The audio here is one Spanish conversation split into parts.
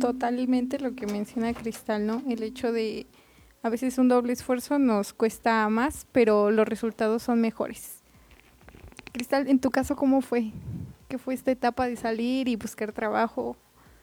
Totalmente lo que menciona Cristal, ¿no? El hecho de a veces un doble esfuerzo nos cuesta más, pero los resultados son mejores. Cristal, en tu caso, ¿cómo fue? ¿Qué fue esta etapa de salir y buscar trabajo?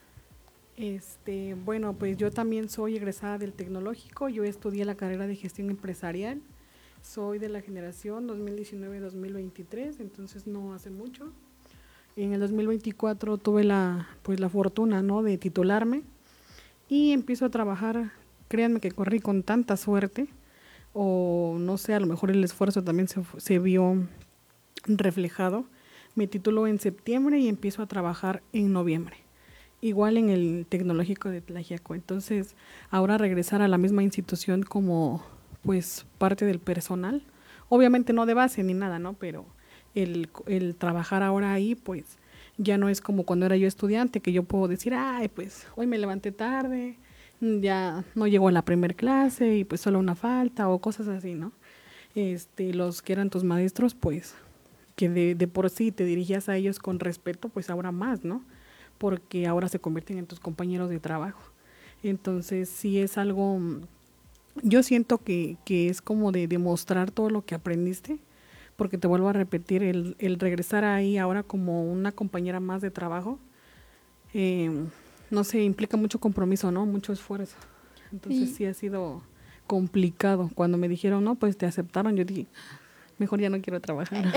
Bueno, pues yo también soy egresada del tecnológico, yo estudié la carrera de gestión empresarial, soy de la generación 2019-2023, entonces no hace mucho. En el 2024 tuve la fortuna, ¿no?, de titularme y empiezo a trabajar. Créanme que corrí con tanta suerte, o no sé, a lo mejor el esfuerzo también se vio reflejado. Me titulo en septiembre y empiezo a trabajar en noviembre, igual en el tecnológico de Tlaxiaco. Entonces, ahora regresar a la misma institución como pues parte del personal, obviamente no de base ni nada, ¿no? Pero el trabajar ahora ahí, pues ya no es como cuando era yo estudiante, que yo puedo decir, ay, pues hoy me levanté tarde, ya no llegó a la primer clase y pues solo una falta o cosas así, ¿no? Los que eran tus maestros, pues que de por sí te dirigías a ellos con respeto, pues ahora más, ¿no? Porque ahora se convierten en tus compañeros de trabajo. Entonces sí es algo, yo siento que es como de demostrar todo lo que aprendiste, porque te vuelvo a repetir, el regresar ahí ahora como una compañera más de trabajo, eh, no sé, implica mucho compromiso, ¿no? Mucho esfuerzo. Entonces sí ha sido complicado. Cuando me dijeron, no, pues te aceptaron, yo dije, mejor ya no quiero trabajar.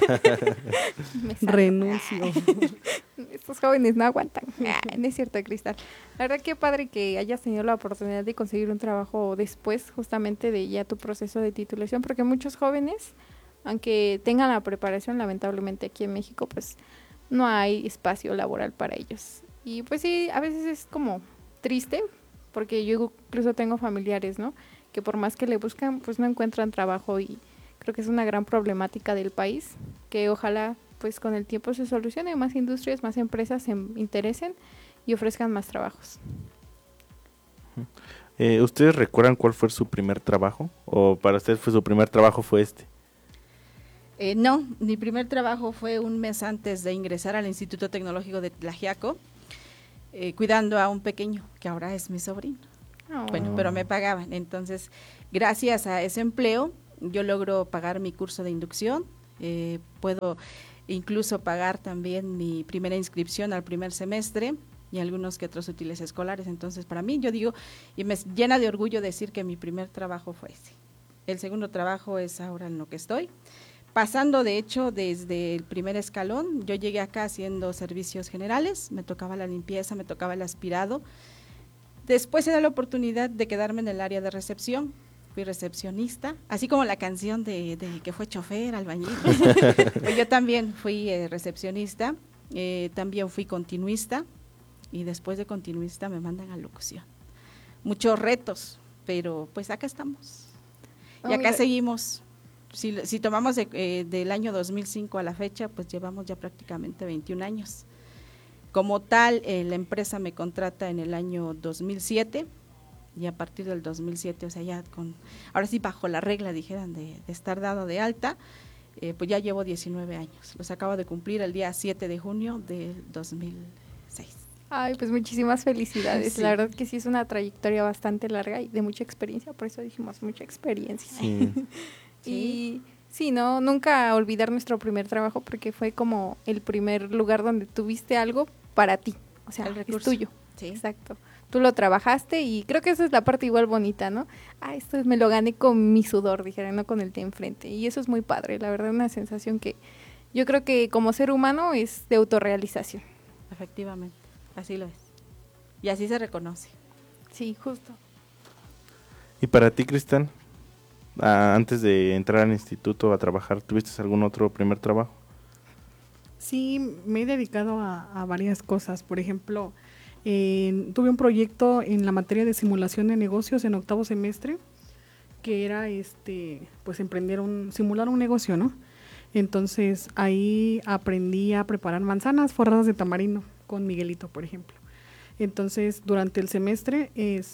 Renuncio. Estos jóvenes no aguantan. No es cierto, Cristal. La verdad que padre que hayas tenido la oportunidad de conseguir un trabajo después justamente de ya tu proceso de titulación, porque muchos jóvenes, aunque tengan la preparación, lamentablemente aquí en México pues no hay espacio laboral para ellos. Y pues sí, a veces es como triste, porque yo incluso tengo familiares, ¿no?, que por más que le buscan, pues no encuentran trabajo, y creo que es una gran problemática del país, que ojalá pues con el tiempo se solucione, más industrias, más empresas se interesen y ofrezcan más trabajos. ¿Ustedes recuerdan cuál fue su primer trabajo? ¿O para ustedes su primer trabajo fue este? No, mi primer trabajo fue un mes antes de ingresar al Instituto Tecnológico de Tlaxiaco, cuidando a un pequeño, que ahora es mi sobrino. Oh. Bueno, pero me pagaban. Entonces, gracias a ese empleo, yo logro pagar mi curso de inducción, puedo incluso pagar también mi primera inscripción al primer semestre y algunos que otros útiles escolares. Entonces, para mí, yo digo, y me llena de orgullo decir que mi primer trabajo fue ese. El segundo trabajo es ahora en lo que estoy. Pasando, de hecho, desde el primer escalón, yo llegué acá haciendo servicios generales, me tocaba la limpieza, me tocaba el aspirado. Después se da la oportunidad de quedarme en el área de recepción, fui recepcionista, así como la canción de que fue chofer, albañil. Pues yo también fui recepcionista, también fui continuista, y después de continuista me mandan a locución. Muchos retos, pero pues acá estamos. Y acá seguimos. Si tomamos del año 2005 a la fecha, pues llevamos ya prácticamente 21 años. Como tal, la empresa me contrata en el año 2007, y a partir del 2007, o sea, ya ahora sí bajo la regla, dijeran, de estar dado de alta, pues ya llevo 19 años. Los acabo de cumplir el día 7 de junio del 2006. Ay, pues muchísimas felicidades. Sí. La verdad que sí es una trayectoria bastante larga y de mucha experiencia, por eso dijimos mucha experiencia. Sí. Y sí, no, nunca olvidar nuestro primer trabajo, porque fue como el primer lugar donde tuviste algo para ti, o sea, El es recurso. tuyo. Sí. Exacto. Tú lo trabajaste y creo que esa es la parte igual bonita, ¿no? Esto me lo gané con mi sudor, dijeron, no con el de enfrente. Y eso es muy padre, la verdad, una sensación que yo creo que como ser humano es de autorrealización. Efectivamente, así lo es. Y así se reconoce. Sí, justo. ¿Y para ti, Cristian? Antes de entrar al instituto a trabajar, ¿tuviste algún otro primer trabajo? Sí, me he dedicado a varias cosas. Por ejemplo, tuve un proyecto en la materia de simulación de negocios en octavo semestre, que era pues simular un negocio, ¿no? Entonces ahí aprendí a preparar manzanas forradas de tamarindo con Miguelito, por ejemplo. Entonces durante el semestre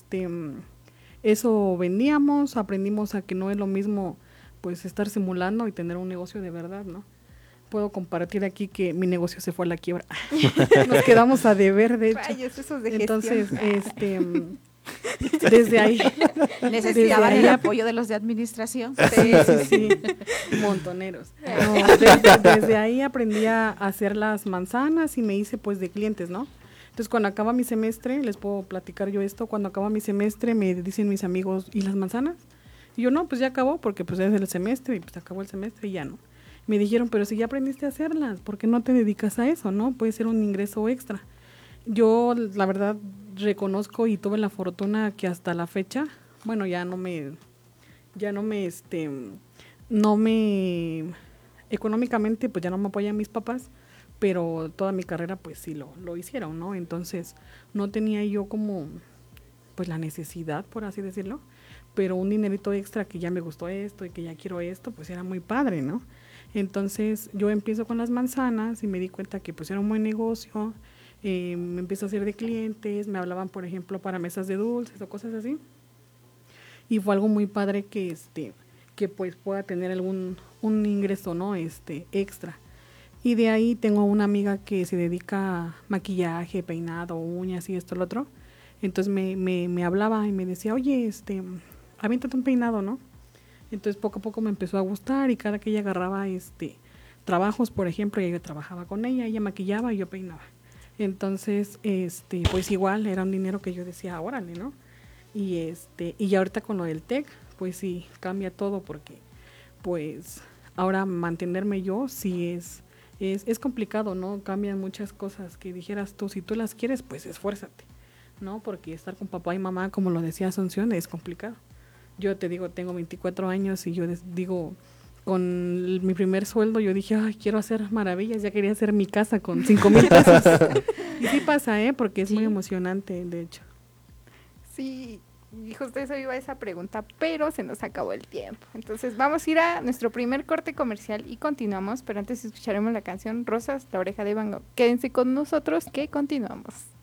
eso vendíamos, aprendimos a que no es lo mismo pues estar simulando y tener un negocio de verdad, ¿no? puedo compartir aquí que mi negocio se fue a la quiebra. Nos quedamos a deber, de hecho. Rayos, esos de Entonces, gestión. desde ahí, Necesitaban ahí el apoyo de los de administración. sí, montoneros. No, desde ahí aprendí a hacer las manzanas y me hice pues de clientes, ¿no? Entonces cuando acaba mi semestre, les puedo platicar yo esto, cuando acaba mi semestre me dicen mis amigos, ¿y las manzanas? Y yo no, pues ya acabó porque pues es el semestre y pues acabó el semestre y ya no. Me dijeron, pero si ya aprendiste a hacerlas, ¿por qué no te dedicas a eso, no? Puede ser un ingreso extra. Yo, la verdad, reconozco y tuve la fortuna que hasta la fecha, bueno, económicamente, pues ya no me apoyan mis papás, pero toda mi carrera, pues sí lo hicieron, ¿no? Entonces, no tenía yo como, pues la necesidad, por así decirlo, pero un dinerito extra que ya me gustó esto y que ya quiero esto, pues era muy padre, ¿no? Entonces, yo empiezo con las manzanas y me di cuenta que pues era un buen negocio. Me empiezo a hacer de clientes, me hablaban por ejemplo para mesas de dulces o cosas así y fue algo muy padre que pues pueda tener un ingreso, ¿no? Extra. Y de ahí tengo una amiga que se dedica a maquillaje, peinado, uñas y esto, lo otro. Entonces me hablaba y me decía, oye, aviéntate un peinado, ¿no? Entonces poco a poco me empezó a gustar y cada que ella agarraba trabajos, por ejemplo, yo trabajaba con ella maquillaba y yo peinaba. Entonces, pues igual era un dinero que yo decía, órale, ¿no? Y y ahorita con lo del TEC, pues sí, cambia todo porque, pues, ahora mantenerme yo sí es complicado, ¿no? Cambian muchas cosas que dijeras tú, si tú las quieres, pues esfuérzate, ¿no? Porque estar con papá y mamá, como lo decía Asunción, es complicado. Yo te digo, tengo 24 años y yo digo, con mi primer sueldo yo dije, ay, quiero hacer maravillas, ya quería hacer mi casa con 5,000 pesos. Y sí pasa, porque es muy emocionante, de hecho. Sí, y justo eso iba a esa pregunta, pero se nos acabó el tiempo. Entonces vamos a ir a nuestro primer corte comercial y continuamos, pero antes escucharemos la canción Rosas, la oreja de Van Gogh. Quédense con nosotros que continuamos.